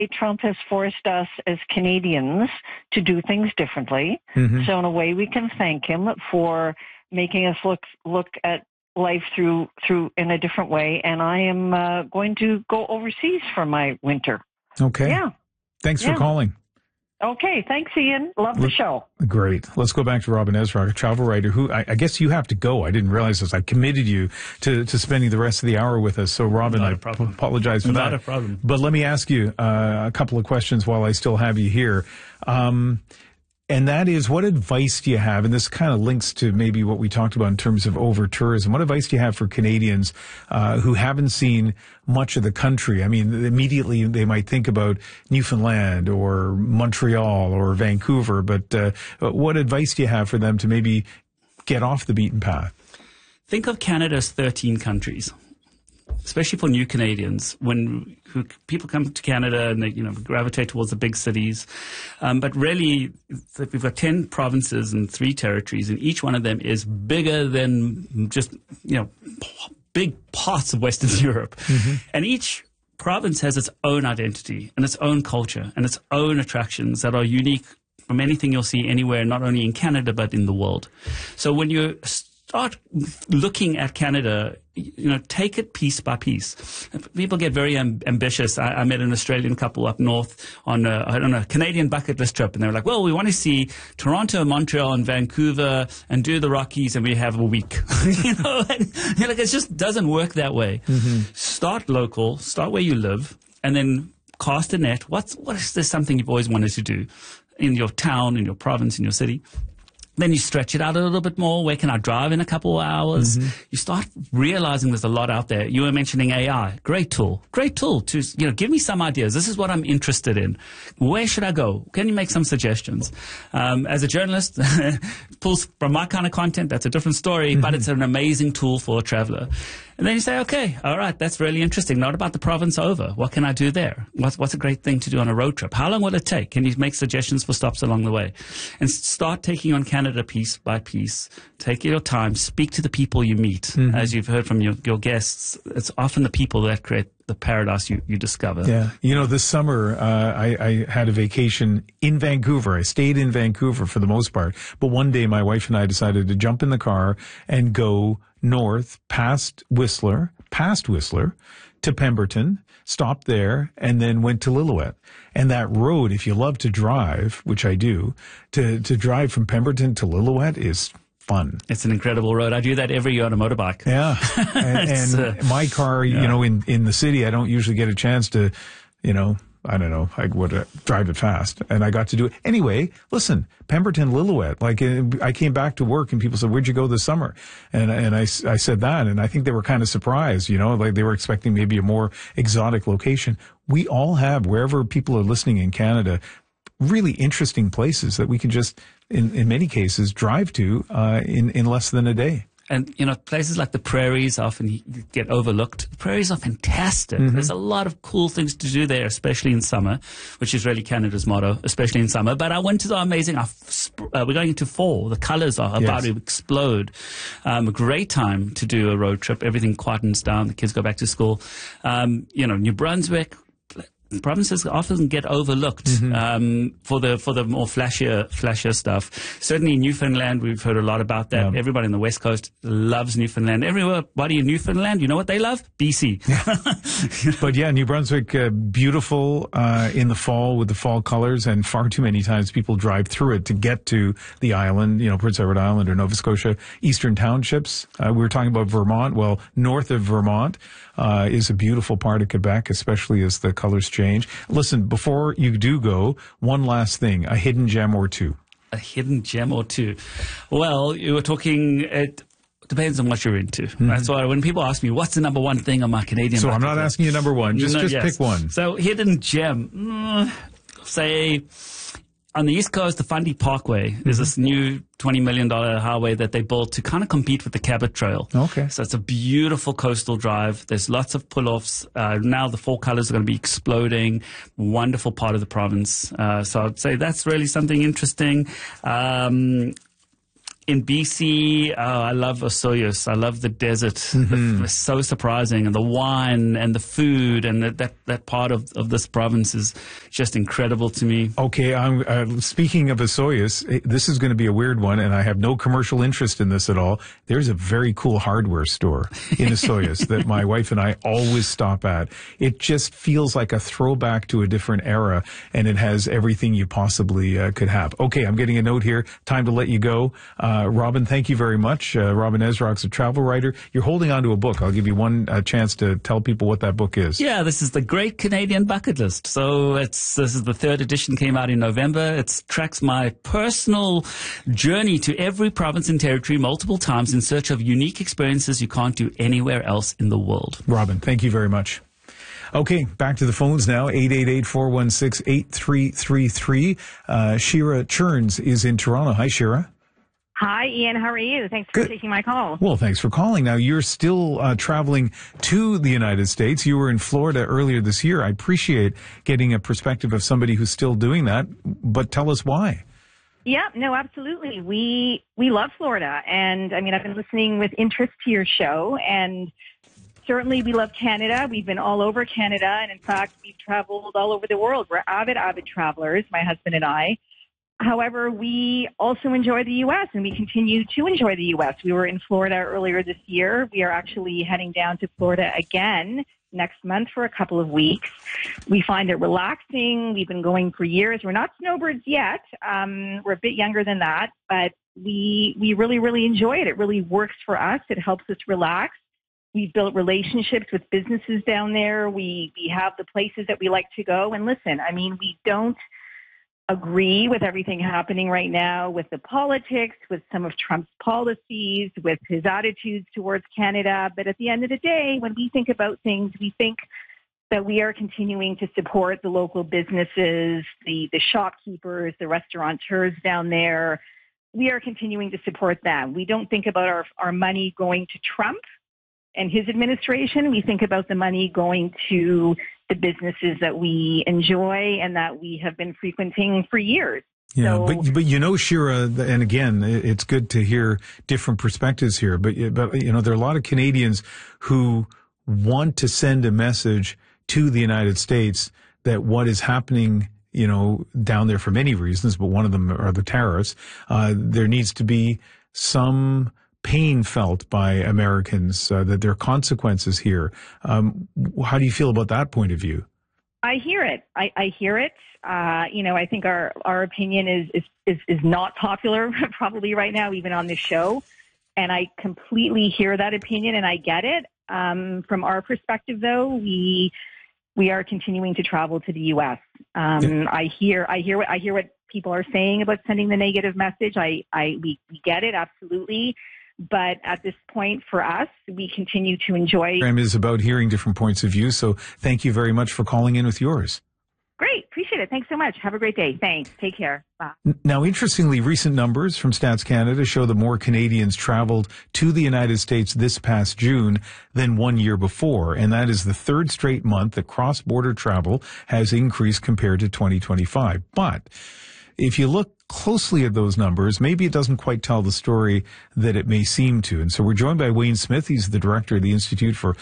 Trump has forced us as Canadians to do things differently. Mm-hmm. So in a way, we can thank him for making us look at life through in a different way. And I am going to go overseas for my winter. Okay. Yeah. Thanks for calling. Okay, thanks, Ian. Love the show. Great. Let's go back to Robin Ezra, a travel writer who I guess you have to go. I didn't realize this. I committed you to spending the rest of the hour with us. So, Robin, I apologize for that. Not a problem. But let me ask you a couple of questions while I still have you here. And that is, what advice do you have? And this kind of links to maybe what we talked about in terms of over-tourism. What advice do you have for Canadians who haven't seen much of the country? I mean, immediately they might think about Newfoundland or Montreal or Vancouver, but what advice do you have for them to maybe get off the beaten path? Think of Canada as 13 countries. Especially for new Canadians, when people come to Canada and they, gravitate towards the big cities. But really, we've got 10 provinces and 3 territories, and each one of them is bigger than just, big parts of Western Europe. Mm-hmm. And each province has its own identity and its own culture and its own attractions that are unique from anything you'll see anywhere, not only in Canada, but in the world. So when you start looking at Canada, take it piece by piece. People get very ambitious. I met an Australian couple up north on a Canadian bucket list trip, and they were like, well, we want to see Toronto, Montreal, and Vancouver and do the Rockies, and we have a week. It just doesn't work that way. Mm-hmm. Start local, start where you live, and then cast a net. What is there something you've always wanted to do in your town, in your province, in your city? Then you stretch it out a little bit more. Where can I drive in a couple of hours? Mm-hmm. You start realizing there's a lot out there. You were mentioning AI. Great tool to, give me some ideas. This is what I'm interested in. Where should I go? Can you make some suggestions? As a journalist, pulls from my kind of content. That's a different story, but it's an amazing tool for a traveler. And then you say, okay, all right, that's really interesting. Not about the province over. What can I do there? What's a great thing to do on a road trip? How long will it take? Can you make suggestions for stops along the way? And start taking on Canada piece by piece. Take your time. Speak to the people you meet. Mm-hmm. As you've heard from your guests, it's often the people that create the paradise you discover. Yeah. This summer, I had a vacation in Vancouver. I stayed in Vancouver for the most part. But one day, my wife and I decided to jump in the car and go north past Whistler to Pemberton, stopped there, and then went to Lillooet. And that road, if you love to drive, which I do, to drive from Pemberton to Lillooet is fun. It's an incredible road. I do that every year on a motorbike. Yeah. And my car, in the city, I don't usually get a chance to, I don't know, I would drive it fast, and I got to do it. Anyway, listen, Pemberton, Lillooet, I came back to work and people said, where'd you go this summer? And I said that, and I think they were kind of surprised, like they were expecting maybe a more exotic location. We all have, wherever people are listening in Canada, really interesting places that we can just, in many cases, drive to in less than a day. And, places like the prairies often get overlooked. The prairies are fantastic. Mm-hmm. There's a lot of cool things to do there, especially in summer, which is really Canada's motto, especially in summer. But our winters are amazing. We're going into fall. The colors are about to explode. A great time to do a road trip. Everything quietens down. The kids go back to school. New Brunswick. Provinces often get overlooked for the more flashier stuff. Certainly Newfoundland, we've heard a lot about that. Yeah. Everybody in the West Coast loves Newfoundland. Everybody in Newfoundland, you know what they love? BC. Yeah. But New Brunswick, beautiful in the fall with the fall colors, and far too many times people drive through it to get to the island, Prince Edward Island or Nova Scotia. Eastern Townships, we were talking about Vermont. Well, north of Vermont is a beautiful part of Quebec, especially as the colors change. Listen, before you do go, one last thing, a hidden gem or two. A hidden gem or two. Well, you were talking, it depends on what you're into. Mm-hmm. That's why when people ask me, what's the number one thing on my Canadian bucket list? So I'm not asking you number one, just pick one. So hidden gem, say on the East Coast, the Fundy Parkway is this new $20 million highway that they built to kind of compete with the Cabot Trail. Okay. So it's a beautiful coastal drive. There's lots of pull-offs. Now the fall colors are going to be exploding. Wonderful part of the province. So I'd say that's really something interesting. In BC, I love Osoyoos. I love the desert. It's so surprising. And the wine and the food and that part of this province is just incredible to me. Okay, I'm speaking of Osoyoos, this is going to be a weird one, and I have no commercial interest in this at all. There's a very cool hardware store in Osoyoos that my wife and I always stop at. It just feels like a throwback to a different era, and it has everything you possibly could have. Okay, I'm getting a note here. Time to let you go. Robin, thank you very much. Robin Ezrock's a travel writer. You're holding on to a book. I'll give you one chance to tell people what that book is. Yeah, this is the Great Canadian Bucket List. So this is the third edition, came out in November. It tracks my personal journey to every province and territory multiple times in search of unique experiences you can't do anywhere else in the world. Robin, thank you very much. Okay, back to the phones now, 888-416-8333. Shira Churns is in Toronto. Hi, Shira. Hi, Ian. How are you? Thanks for taking my call. Well, thanks for calling. Now, you're still traveling to the United States. You were in Florida earlier this year. I appreciate getting a perspective of somebody who's still doing that, but tell us why. Yeah, no, absolutely. We love Florida. And, I mean, I've been listening with interest to your show, and certainly we love Canada. We've been all over Canada, and in fact, we've traveled all over the world. We're avid travelers, my husband and I. However, we also enjoy the U.S., and we continue to enjoy the U.S. We were in Florida earlier this year. We are actually heading down to Florida again next month for a couple of weeks. We find it relaxing. We've been going for years. We're not snowbirds yet. We're a bit younger than that, but we really, really enjoy it. It really works for us. It helps us relax. We've built relationships with businesses down there. We have the places that we like to go. And listen, I mean, we don't agree with everything happening right now with the politics, with some of Trump's policies, with his attitudes towards Canada. But at the end of the day, when we think about things, we think that we are continuing to support the local businesses, the shopkeepers, the restaurateurs down there. We are continuing to support them. We don't think about our money going to Trump and his administration. We think about the money going to the businesses that we enjoy and that we have been frequenting for years. Yeah, so, but you know, Shira, and again, it's good to hear different perspectives here, but you know, there are a lot of Canadians who want to send a message to the United States that what is happening, you know, down there for many reasons, but one of them are the tariffs. There needs to be some pain felt by Americans, that there are consequences here. How do you feel about that point of view? I hear it. I hear it. You know, I think our opinion is not popular probably right now, even on this show. And I completely hear that opinion and I get it. From our perspective, though, we are continuing to travel to the U.S. I hear what people are saying about sending the negative message. We get it, absolutely. But at this point, for us, we continue to enjoy. The program is about hearing different points of view. So thank you very much for calling in with yours. Great. Appreciate it. Thanks so much. Have a great day. Thanks. Take care. Bye. Now, interestingly, recent numbers from Stats Canada show that more Canadians traveled to the United States this past June than 1 year before. And that is the third straight month that cross-border travel has increased compared to 2025. But if you look closely at those numbers, maybe it doesn't quite tell the story that it may seem to. And so we're joined by Wayne Smith. He's the director of the Institute for